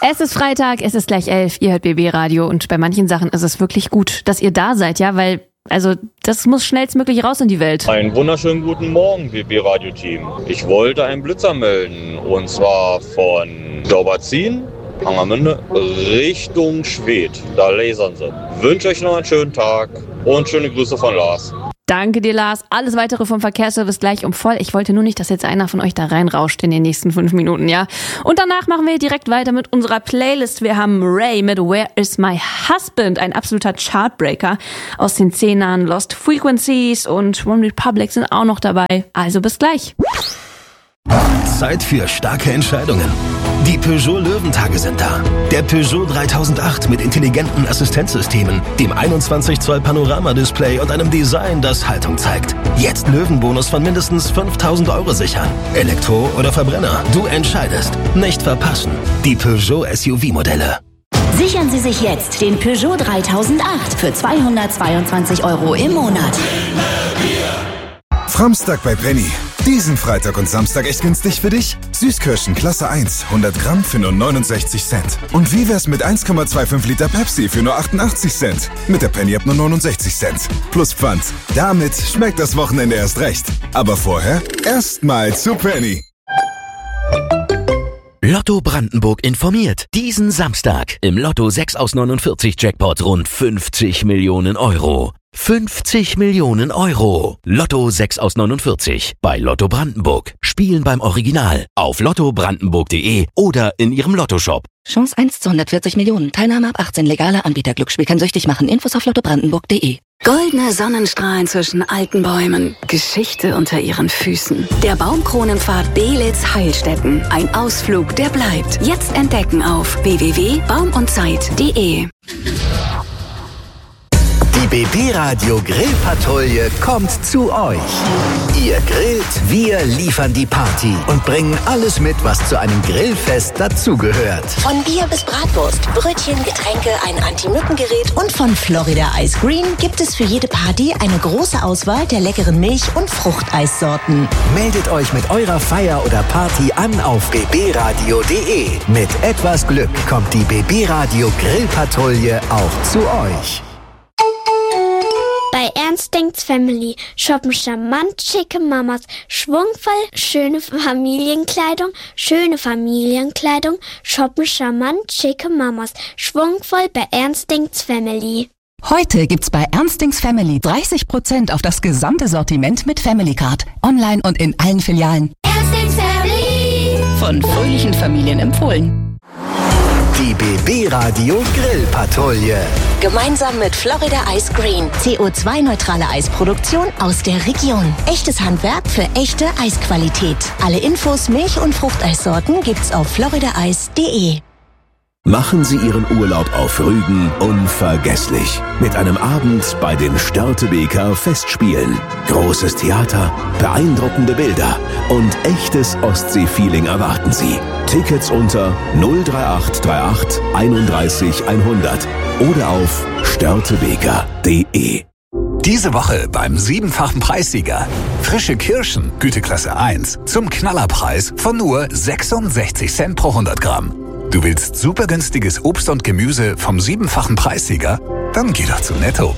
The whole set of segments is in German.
Es ist Freitag, es ist gleich 11, ihr hört BB Radio und bei manchen Sachen ist es wirklich gut, dass ihr da seid, ja, weil, also das muss schnellstmöglich raus in die Welt. Einen wunderschönen guten Morgen, BB Radio Team. Ich wollte einen Blitzer melden und zwar von Dauberzien, Angermünde, Richtung Schwedt. Da lasern sie. Wünsche euch noch einen schönen Tag und schöne Grüße von Lars. Danke dir, Lars. Alles Weitere vom Verkehrsservice gleich um voll. Ich wollte nur nicht, dass jetzt einer von euch da reinrauscht in den nächsten 5 Minuten, ja? Und danach machen wir direkt weiter mit unserer Playlist. Wir haben Ray mit Where Is My Husband? Ein absoluter Chartbreaker aus den 10ern. Lost Frequencies und One Republic sind auch noch dabei. Also bis gleich. Zeit für starke Entscheidungen. Die Peugeot Löwentage sind da. Der Peugeot 3008 mit intelligenten Assistenzsystemen, dem 21 Zoll Panoramadisplay und einem Design, das Haltung zeigt. Jetzt Löwenbonus von mindestens 5.000 € sichern. Elektro oder Verbrenner, du entscheidest. Nicht verpassen. Die Peugeot SUV-Modelle. Sichern Sie sich jetzt den Peugeot 3008 für 222 € im Monat. Framstag bei Penny. Diesen Freitag und Samstag echt günstig für dich? Süßkirschen Klasse 1, 100 Gramm für nur 69 Cent. Und wie wär's mit 1,25 Liter Pepsi für nur 88 Cent? Mit der Penny ab nur 69 Cent. Plus Pfand. Damit schmeckt das Wochenende erst recht. Aber vorher erstmal zu Penny. Lotto Brandenburg informiert. Diesen Samstag im Lotto 6 aus 49 Jackpot rund 50 Millionen €. 50 Millionen €. Lotto 6 aus 49 bei Lotto Brandenburg. Spielen beim Original auf lottobrandenburg.de oder in ihrem Lottoshop. Chance 1 zu 140 Millionen. Teilnahme ab 18. Legaler Anbieter. Glücksspiel kann süchtig machen. Infos auf lottobrandenburg.de. Goldene Sonnenstrahlen zwischen alten Bäumen. Geschichte unter ihren Füßen. Der Baumkronenpfad Belitz-Heilstätten. Ein Ausflug, der bleibt. Jetzt entdecken auf www.baumundzeit.de. Die BB Radio Grillpatrouille kommt zu euch. Ihr grillt, wir liefern die Party und bringen alles mit, was zu einem Grillfest dazugehört. Von Bier bis Bratwurst, Brötchen, Getränke, ein Anti-Mücken-Gerät und von Florida Ice Green gibt es für jede Party eine große Auswahl der leckeren Milch- und Fruchteissorten. Meldet euch mit eurer Feier oder Party an auf bbradio.de. Mit etwas Glück kommt die BB Radio Grillpatrouille auch zu euch. Bei Ernst denkt's Family shoppen charmant schicke Mamas, schwungvoll schöne Familienkleidung, shoppen charmant schicke Mamas, schwungvoll bei Ernst denkt's Family. Heute gibt's bei Ernst denkt's Family 30% auf das gesamte Sortiment mit Family Card. Online und in allen Filialen. Ernst denkt's Family. Von fröhlichen Familien empfohlen. Die BB Radio Grillpatrouille. Gemeinsam mit Florida Ice Green. CO2-neutrale Eisproduktion aus der Region. Echtes Handwerk für echte Eisqualität. Alle Infos, Milch- und Fruchteissorten gibt's auf floridaice.de. Machen Sie Ihren Urlaub auf Rügen unvergesslich. Mit einem Abend bei den Störtebeker Festspielen. Großes Theater, beeindruckende Bilder und echtes Ostsee-Feeling erwarten Sie. Tickets unter 03838 31 100 oder auf störtebeker.de. Diese Woche beim 7-fachen Preissieger. Frische Kirschen, Güteklasse 1, zum Knallerpreis von nur 66 Cent pro 100 Gramm. Du willst super günstiges Obst und Gemüse vom 7-fachen Preissieger? Dann geh doch zu Netto.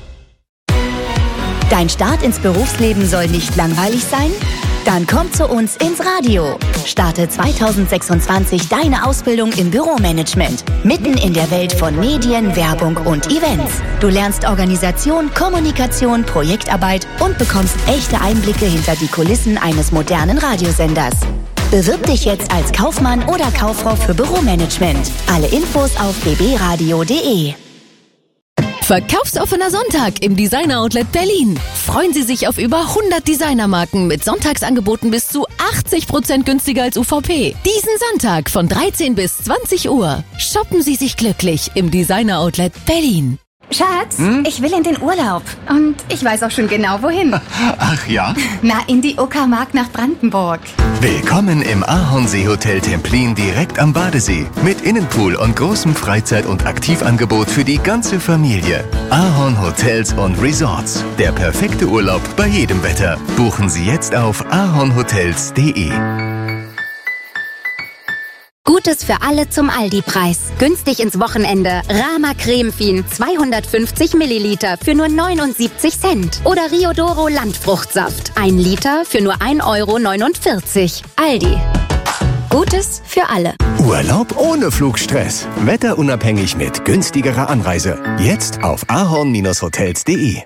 Dein Start ins Berufsleben soll nicht langweilig sein? Dann komm zu uns ins Radio. Starte 2026 deine Ausbildung im Büromanagement. Mitten in der Welt von Medien, Werbung und Events. Du lernst Organisation, Kommunikation, Projektarbeit und bekommst echte Einblicke hinter die Kulissen eines modernen Radiosenders. Bewirb dich jetzt als Kaufmann oder Kauffrau für Büromanagement. Alle Infos auf bbradio.de. Verkaufsoffener Sonntag im Designer Outlet Berlin. Freuen Sie sich auf über 100 Designermarken mit Sonntagsangeboten bis zu 80% günstiger als UVP. Diesen Sonntag von 13 bis 20 Uhr. Shoppen Sie sich glücklich im Designer Outlet Berlin. Schatz, ich will in den Urlaub. Und ich weiß auch schon genau, wohin. Ach ja? Na, in die Uckermark nach Brandenburg. Willkommen im Ahornsee Hotel Templin direkt am Badesee. Mit Innenpool und großem Freizeit- und Aktivangebot für die ganze Familie. Ahorn Hotels und Resorts. Der perfekte Urlaub bei jedem Wetter. Buchen Sie jetzt auf ahornhotels.de. Gut Gutes für alle zum Aldi-Preis. Günstig ins Wochenende. Rama Cremefin 250 Milliliter für nur 79 Cent. Oder Riodoro Landfruchtsaft 1 Liter für nur 1,49 €. Aldi. Gutes für alle. Urlaub ohne Flugstress. Wetterunabhängig mit günstigerer Anreise. Jetzt auf ahorn-hotels.de.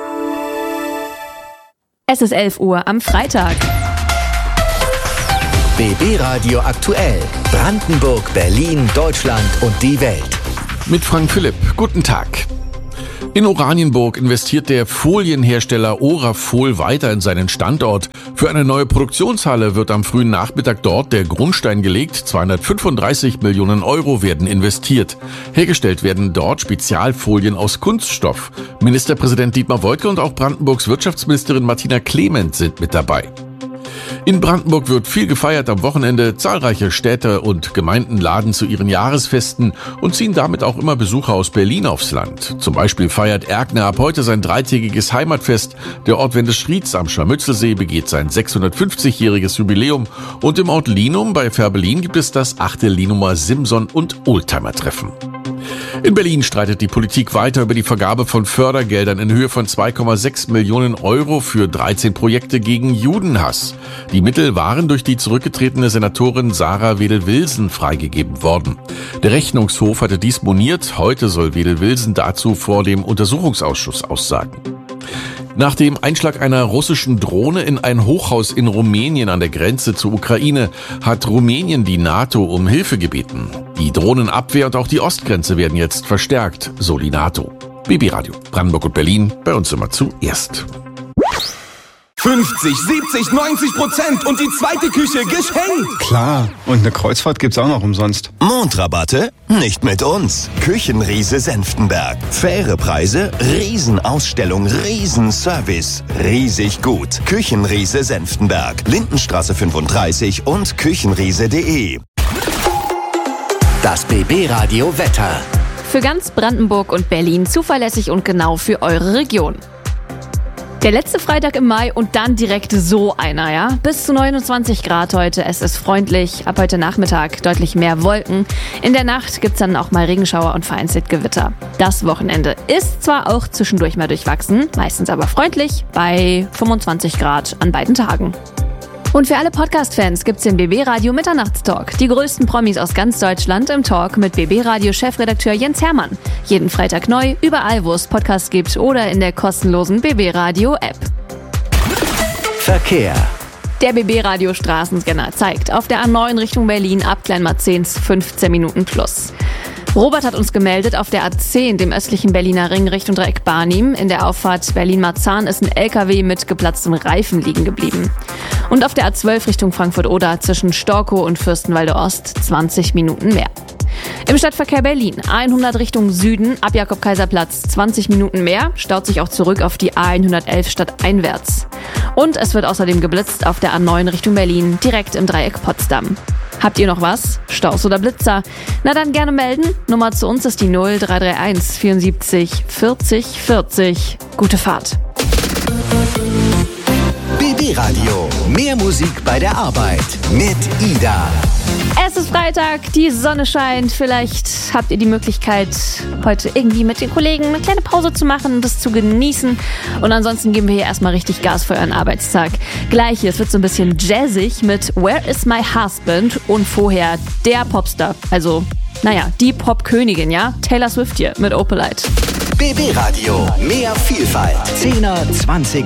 Es ist 11 Uhr am Freitag. BB Radio aktuell. Brandenburg, Berlin, Deutschland und die Welt. Mit Frank Philipp. Guten Tag. In Oranienburg investiert der Folienhersteller Orafol weiter in seinen Standort. Für eine neue Produktionshalle wird am frühen Nachmittag dort der Grundstein gelegt. 235 Millionen € werden investiert. Hergestellt werden dort Spezialfolien aus Kunststoff. Ministerpräsident Dietmar Woidke und auch Brandenburgs Wirtschaftsministerin Martina Clement sind mit dabei. In Brandenburg wird viel gefeiert am Wochenende. Zahlreiche Städte und Gemeinden laden zu ihren Jahresfesten und ziehen damit auch immer Besucher aus Berlin aufs Land. Zum Beispiel feiert Erkner ab heute sein 3-tägiges Heimatfest. Der Ort Wendeschrieds am Scharmützelsee begeht sein 650-jähriges Jubiläum. Und im Ort Linum bei Fährberlin gibt es das 8. Linumer Simson- und Oldtimer-Treffen. In Berlin streitet die Politik weiter über die Vergabe von Fördergeldern in Höhe von 2,6 Millionen € für 13 Projekte gegen Judenhass. Die Mittel waren durch die zurückgetretene Senatorin Sarah Wedel-Wilson freigegeben worden. Der Rechnungshof hatte dies moniert. Heute soll Wedel-Wilson dazu vor dem Untersuchungsausschuss aussagen. Nach dem Einschlag einer russischen Drohne in ein Hochhaus in Rumänien an der Grenze zur Ukraine hat Rumänien die NATO um Hilfe gebeten. Die Drohnenabwehr und auch die Ostgrenze werden jetzt verstärkt, so die NATO. BB Radio, Brandenburg und Berlin, bei uns immer zuerst. 50, 70, 90% und die zweite Küche geschenkt. Klar, und eine Kreuzfahrt gibt's auch noch umsonst. Mondrabatte? Nicht mit uns. Küchenriese Senftenberg. Faire Preise, Riesenausstellung, Riesenservice. Riesig gut. Küchenriese Senftenberg. Lindenstraße 35 und küchenriese.de. Das BB Radio Wetter. Für ganz Brandenburg und Berlin zuverlässig und genau für eure Region. Der letzte Freitag im Mai und dann direkt so einer, ja? Bis zu 29 Grad heute. Es ist freundlich. Ab heute Nachmittag deutlich mehr Wolken. In der Nacht gibt's dann auch mal Regenschauer und vereinzelt Gewitter. Das Wochenende ist zwar auch zwischendurch mal durchwachsen, meistens aber freundlich, bei 25 Grad an beiden Tagen. Und für alle Podcast-Fans gibt's den BB Radio Mitternachtstalk. Die größten Promis aus ganz Deutschland im Talk mit BB Radio Chefredakteur Jens Hermann. Jeden Freitag neu, überall wo es Podcasts gibt oder in der kostenlosen BB Radio App. Verkehr. Der BB Radio Straßenscanner zeigt auf der A9 Richtung Berlin ab Kleinmarzehns 15 Minuten plus. Robert hat uns gemeldet, auf der A10, dem östlichen Berliner Ring Richtung Dreieck Barnim, in der Auffahrt Berlin-Marzahn ist ein LKW mit geplatztem Reifen liegen geblieben. Und auf der A12 Richtung Frankfurt-Oder zwischen Storkow und Fürstenwalde Ost 20 Minuten mehr. Im Stadtverkehr Berlin, A100 Richtung Süden, ab Jakob-Kaiser-Platz 20 Minuten mehr, staut sich auch zurück auf die A111 stadteinwärts. Und es wird außerdem geblitzt auf der A9 Richtung Berlin, direkt im Dreieck Potsdam. Habt ihr noch was? Staus oder Blitzer? Na dann gerne melden. Nummer zu uns ist die 0331 74 40 40. Gute Fahrt. BB Radio. Mehr Musik bei der Arbeit. Mit Ida. Es ist Freitag, die Sonne scheint. Vielleicht habt ihr die Möglichkeit, heute irgendwie mit den Kollegen eine kleine Pause zu machen und das zu genießen. Und ansonsten geben wir hier erstmal richtig Gas für euren Arbeitstag. Gleich hier, es wird so ein bisschen jazzig mit Where is my husband? Und vorher der Popstar. Also, die Popkönigin, ja? Taylor Swift hier mit Opalite. BB Radio. Mehr Vielfalt. 10er, 20er.